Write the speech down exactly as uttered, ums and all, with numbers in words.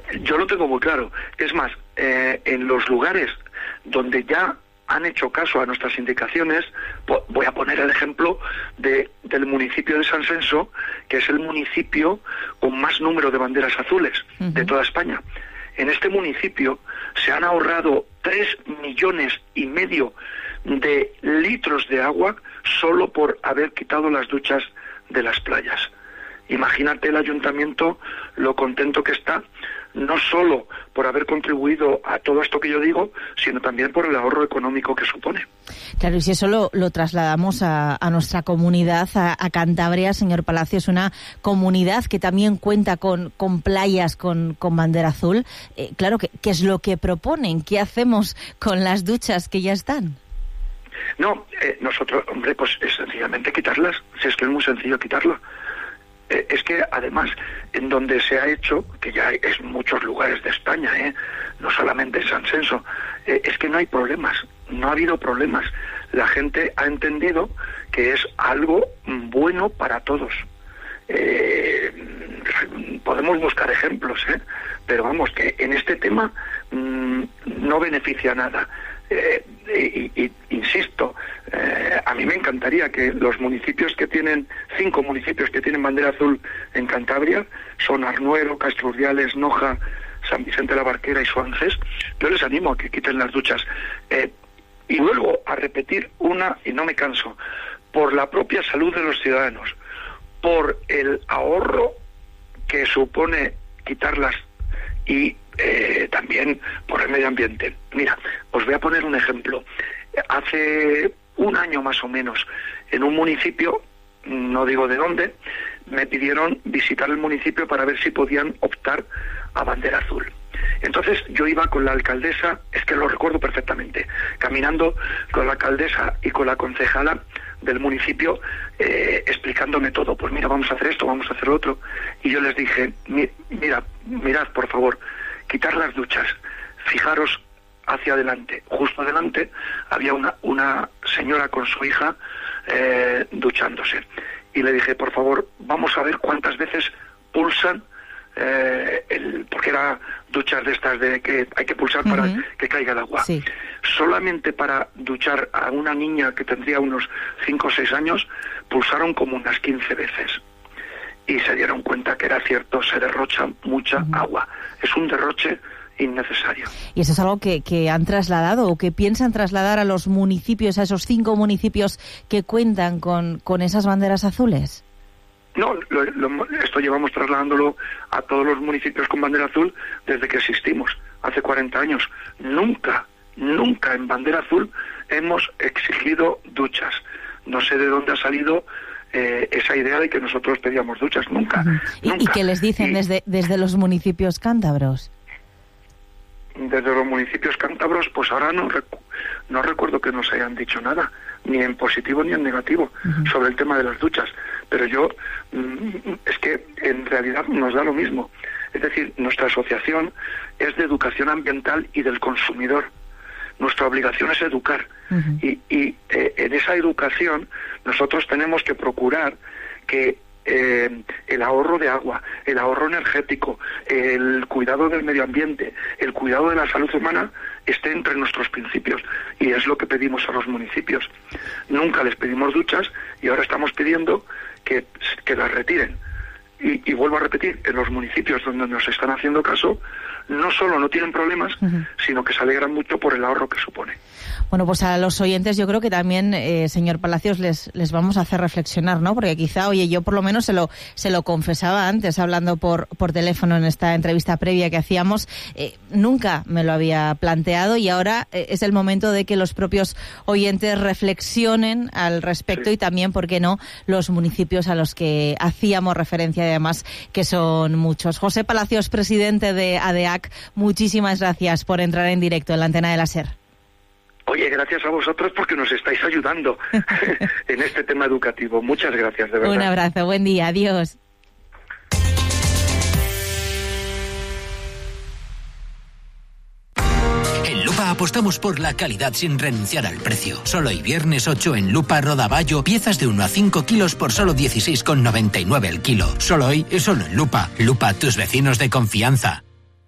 Yo lo tengo muy claro. Es más, eh, en los lugares donde ya han hecho caso a nuestras indicaciones, voy a poner el ejemplo de, del municipio de San Senso, que es el municipio con más número de banderas azules uh-huh. de toda España. En este municipio se han ahorrado tres millones y medio de litros de agua solo por haber quitado las duchas de las playas. Imagínate el ayuntamiento lo contento que está, no solo por haber contribuido a todo esto que yo digo, sino también por el ahorro económico que supone. Claro, y si eso lo, lo trasladamos a, a nuestra comunidad, a, a Cantabria, señor Palacios, una comunidad que también cuenta con, con playas con, con bandera azul. Eh, claro, ¿qué, ¿qué es lo que proponen? ¿Qué hacemos con las duchas que ya están? No, eh, nosotros, hombre, pues es sencillamente quitarlas, si es que es muy sencillo quitarlo. Eh, es que además, en donde se ha hecho, que ya es muchos lugares de España, eh, no solamente en San Senso, eh, es que no hay problemas, no ha habido problemas. La gente ha entendido que es algo bueno para todos. Eh, podemos buscar ejemplos, eh, pero vamos, que en este tema mmm, no beneficia nada. Eh, y, y, insisto, eh, a mí me encantaría que los municipios que tienen, cinco municipios que tienen bandera azul en Cantabria, son Arnuero, Castro Urdiales, Noja, San Vicente de la Barquera y Suances, yo les animo a que quiten las duchas. Eh, y vuelvo a repetir una, y no me canso, por la propia salud de los ciudadanos, por el ahorro que supone quitarlas y eh, también por el medio ambiente. Mira, os voy a poner un ejemplo. Hace un año más o menos, en un municipio, no digo de dónde, me pidieron visitar el municipio para ver si podían optar a bandera azul. Entonces yo iba con la alcaldesa, es que lo recuerdo perfectamente, caminando con la alcaldesa y con la concejala del municipio, eh, explicándome todo. Pues mira, vamos a hacer esto, vamos a hacer otro. Y yo les dije, mi, mira, mirad por favor, quitar las duchas, fijaros hacia adelante. Justo adelante había una, una señora con su hija eh, duchándose. Y le dije, por favor, vamos a ver cuántas veces pulsan, eh, el, porque era duchas de estas de que hay que pulsar uh-huh. para que caiga el agua. Sí. Solamente para duchar a una niña que tendría unos cinco o seis años, pulsaron como unas quince veces. Y se dieron cuenta que era cierto, se derrocha mucha uh-huh. agua. Es un derroche innecesario. ¿Y eso es algo que, que han trasladado o que piensan trasladar a los municipios, a esos cinco municipios que cuentan con, con esas banderas azules? No, lo, lo, esto llevamos trasladándolo a todos los municipios con bandera azul desde que existimos, hace cuarenta años. Nunca, nunca en bandera azul hemos exigido duchas. No sé de dónde ha salido eh, esa idea de que nosotros pedíamos duchas, nunca. Uh-huh. ¿Y, nunca. ¿Y qué les dicen y, desde, desde los municipios cántabros? Desde los municipios cántabros, pues ahora no, recu- no recuerdo que nos hayan dicho nada, ni en positivo ni en negativo, uh-huh. sobre el tema de las duchas. Pero yo, mm, es que en realidad nos da lo mismo. Es decir, nuestra asociación es de educación ambiental y del consumidor. Nuestra obligación es educar. Uh-huh. Y, y eh, en esa educación nosotros tenemos que procurar que Eh, el ahorro de agua, el ahorro energético, el cuidado del medio ambiente, el cuidado de la salud humana esté entre nuestros principios, y es lo que pedimos a los municipios. Nunca les pedimos duchas y ahora estamos pidiendo que, que las retiren. Y, y vuelvo a repetir, en los municipios donde nos están haciendo caso, no solo no tienen problemas, uh-huh. sino que se alegran mucho por el ahorro que supone. Bueno, pues a los oyentes yo creo que también, eh, señor Palacios, les les vamos a hacer reflexionar, ¿no? Porque quizá, oye, yo por lo menos se lo se lo confesaba antes, hablando por por teléfono en esta entrevista previa que hacíamos, eh, nunca me lo había planteado y ahora eh, es el momento de que los propios oyentes reflexionen al respecto, sí. Y también, ¿por qué no?, los municipios a los que hacíamos referencia, además, que son muchos. José Palacios, presidente de A D E A C, muchísimas gracias por entrar en directo en la antena de la SER. Oye, gracias a vosotros porque nos estáis ayudando en este tema educativo. Muchas gracias, de verdad. Un abrazo, buen día, adiós. En Lupa apostamos por la calidad sin renunciar al precio. Solo hoy viernes ocho en Lupa Rodaballo, piezas de uno a cinco kilos por solo dieciséis con noventa y nueve el kilo. Solo hoy y solo en Lupa. Lupa, tus vecinos de confianza.